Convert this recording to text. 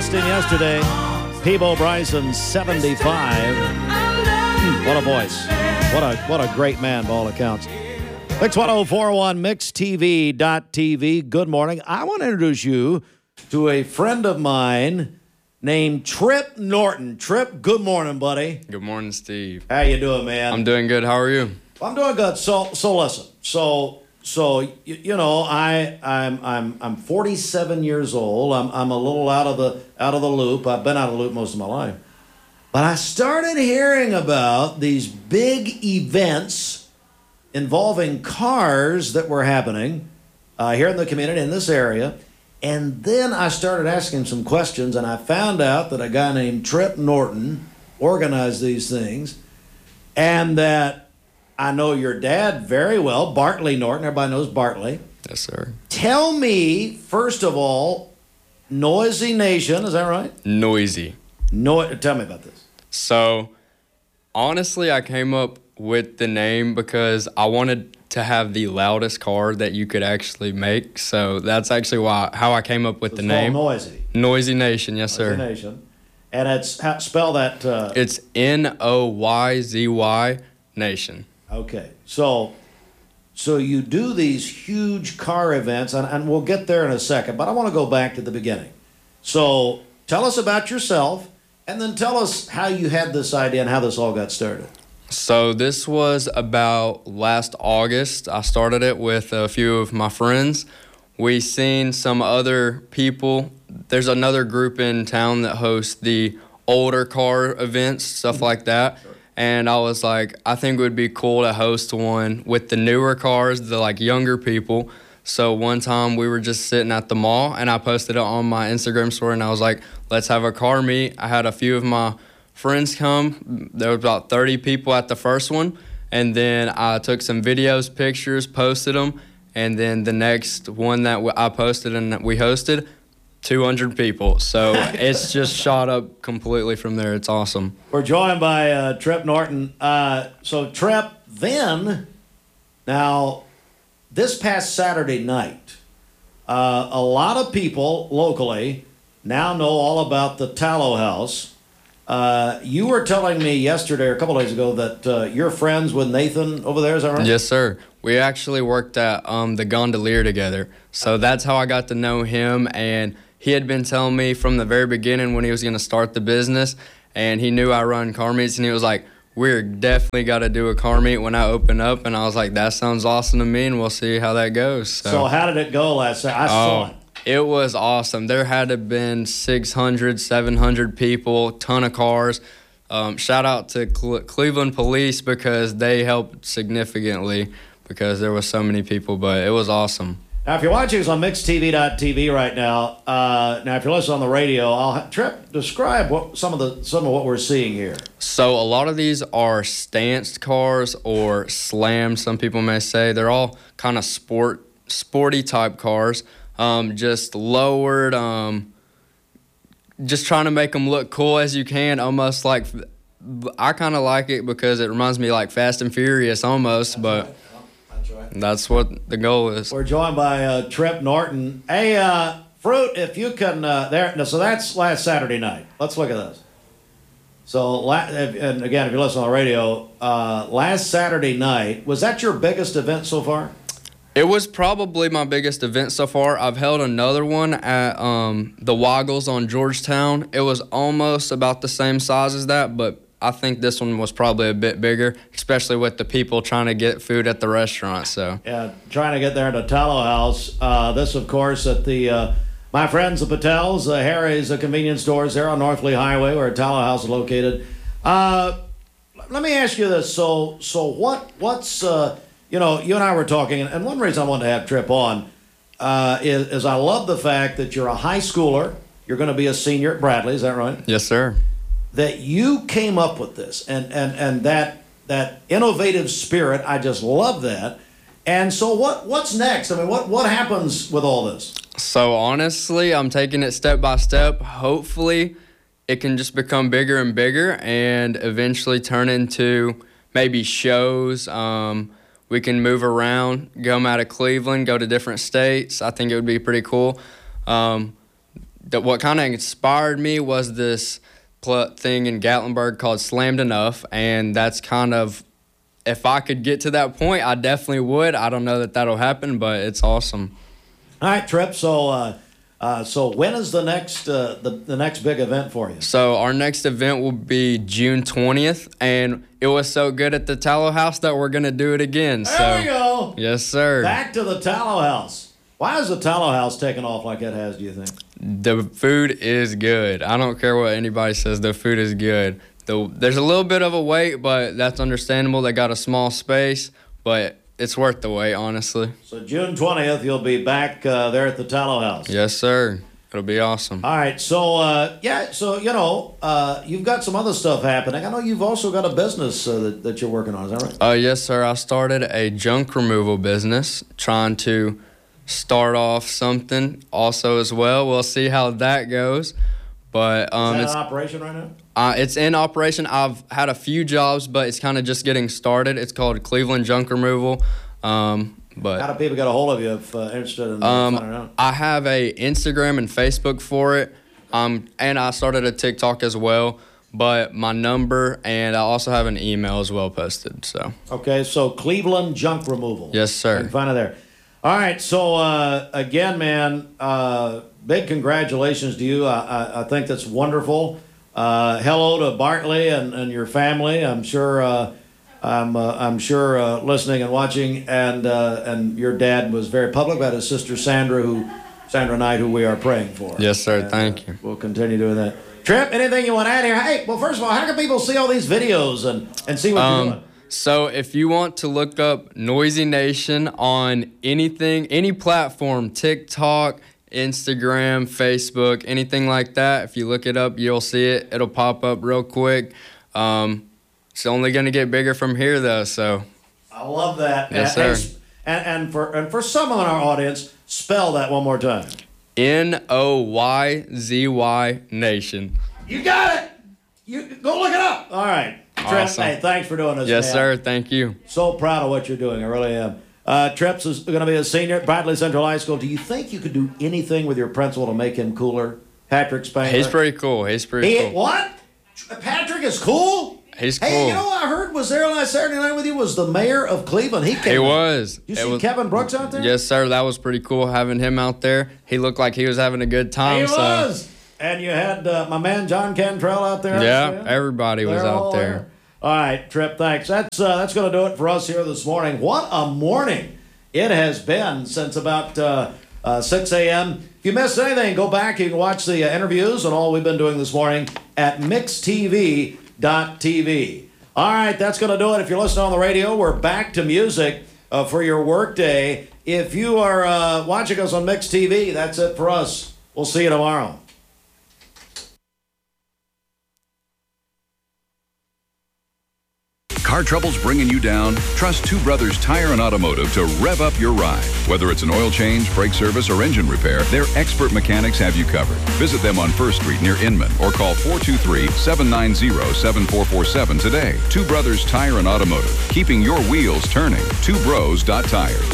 lost him yesterday. Peebo Bryson, 75. What a voice. What a great man by all accounts. Mix 1041, mixtv.tv. Good morning. I want to introduce you to a friend of mine named Trip Norton. Trip, good morning, buddy. Good morning, Steve. How you doing, man? I'm doing good. How are you? I'm doing good. So listen. So you know, I'm 47 years old. I'm a little out of the loop. I've been out of the loop most of my life. But I started hearing about these big events involving cars that were happening here in the community, in this area. And then I started asking some questions, and I found out that a guy named Trip Norton organized these things, and that I know your dad very well, Bartley Norton. Everybody knows Bartley. Yes, sir. Tell me, first of all, Noisy Nation, is that right? Noisy. Tell me about this. So, honestly, I came up with the name because I wanted to have the loudest car that you could actually make. So that's actually how I came up with the name. Noisy. Noisy Nation, yes, Noisy sir. Nation. And it's, spell that. It's Noyzy Nation. Okay. So you do these huge car events, and we'll get there in a second, but I want to go back to the beginning. So tell us about yourself, and then tell us how you had this idea and how this all got started. So this was about last August. I started it with a few of my friends. We seen some other people. There's another group in town that hosts the older car events, stuff like that. Sure. And I was like, I think it would be cool to host one with the newer cars, the like younger people. So one time we were just sitting at the mall, and I posted it on my Instagram story, and I was like, let's have a car meet. I had a few of my friends come. There was about 30 people at the first one, and then I took some videos, pictures, posted them, and then the next one that I posted and that we hosted, 200 people. So it's just shot up completely from there. It's awesome. We're joined by Trip Norton. So Trip, then, now, this past Saturday night, a lot of people locally now know all about the Tallow House. You were telling me yesterday or a couple days ago that you're friends with Nathan over there, is that right? Yes, sir. We actually worked at the Gondolier together. So that's how I got to know him, and he had been telling me from the very beginning when he was going to start the business, and he knew I run car meets, and he was like, we're definitely got to do a car meet when I open up. And I was like, that sounds awesome to me, and we'll see how that goes. So how did it go last night? I saw it. It was awesome. There had to have been 600, 700 people, ton of cars. Shout out to Cleveland Police because they helped significantly because there was so many people, but it was awesome. Now, if you're watching us on mixtv.tv right now, if you're listening on the radio, Trip, describe some of what we're seeing here. So a lot of these are stanced cars or slammed, some people may say. They're all kind of sporty type cars, just lowered, just trying to make them look cool as you can, almost like, I kind of like it because it reminds me like Fast and Furious almost, but that's what the goal is. We're joined by Trip Norton. Hey, Fruit, if you can, so that's last Saturday night. Let's look at this. So, and again, if you listen on the radio, last Saturday night, was that your biggest event so far? It was probably my biggest event so far. I've held another one at the Woggles on Georgetown. It was almost about the same size as that, but I think this one was probably a bit bigger, especially with the people trying to get food at the restaurant. So yeah, trying to get there to Tallow House. This, of course, at the my friends the Patels, Harry's convenience stores there on North Lee Highway, where Tallow House is located. Let me ask you this: so what's you and I were talking, and one reason I wanted to have Trip on is I love the fact that you're a high schooler. You're going to be a senior at Bradley. Is that right? Yes, sir. That you came up with this and that innovative spirit, I just love that. And so what's next? I mean, what happens with all this? So honestly, I'm taking it step by step. Hopefully it can just become bigger and bigger and eventually turn into maybe shows. We can move around, come out of Cleveland, go to different states. I think it would be pretty cool. what kind of inspired me was this thing in Gatlinburg called Slammed Enough, and that's kind of, if I could get to that point, I definitely would. I don't know that that'll happen, but it's awesome. All right, Trip. So when is the next big event for you? So our next event will be June 20th, and it was so good at the Tallow House that we're gonna do it again. There we go. Yes, sir. Back to the Tallow House. Why is the Tallow House taking off like it has, do you think? The food is good. I don't care what anybody says. The food is good. There's a little bit of a wait, but that's understandable. They got a small space, but it's worth the wait, honestly. So June 20th, you'll be back there at the Tallow House. Yes, sir. It'll be awesome. All right. So, you've got some other stuff happening. I know you've also got a business that you're working on. Is that right? Yes, sir. I started a junk removal business, trying to start off something also as well. We'll see how that goes. But is that in operation right now? It's in operation. I've had a few jobs, but it's kind of just getting started. It's called Cleveland Junk Removal. But how do people get a hold of you if interested in finding out? I have a Instagram and Facebook for it, and I started a TikTok as well. But my number, and I also have an email as well posted. So okay, so Cleveland Junk Removal. Yes, sir. You can find it there. All right, so again, man, big congratulations to you. I think that's wonderful. Hello to Bartley and your family. I'm sure listening and watching, and your dad was very public about his sister Sandra Knight, who we are praying for. Yes, sir. And, thank you. We'll continue doing that. Trip, anything you want to add here? Hey, well, first of all, how can people see all these videos and see what you're doing? So if you want to look up Noisy Nation on any platform, TikTok, Instagram, Facebook, anything like that, if you look it up, you'll see it. It'll pop up real quick. It's only going to get bigger from here, though. So I love that. Yes, sir. And for someone in our audience, spell that one more time. Noyzy Nation. You got it. You go look it up. All right. Awesome. Trip, hey, thanks for doing this. Yes, man. sir. Thank you. So proud of what you're doing. I really am. Trips is going to be a senior at Bradley Central High School. Do you think you could do anything with your principal to make him cooler? Patrick Spangler? He's pretty cool. What? Patrick is cool? He's cool. Hey, you know what I heard was there last Saturday night with you was the mayor of Cleveland. He was. You see Kevin Brooks out there? Yes, sir. That was pretty cool having him out there. He looked like he was having a good time. He was. And you had my man John Cantrell out there. Yeah, everybody was out there. All right, Trip, thanks. That's going to do it for us here this morning. What a morning it has been since about 6 a.m. If you missed anything, go back. You can watch the interviews and all we've been doing this morning at mixtv.tv. All right, that's going to do it. If you're listening on the radio, we're back to music for your workday. If you are watching us on Mix TV, that's it for us. We'll see you tomorrow. Car trouble's bringing you down? Trust Two Brothers Tire and Automotive to rev up your ride. Whether it's an oil change, brake service, or engine repair, their expert mechanics have you covered. Visit them on 1st Street near Inman or call 423-790-7447 today. Two Brothers Tire and Automotive, keeping your wheels turning. TwoBros.tires.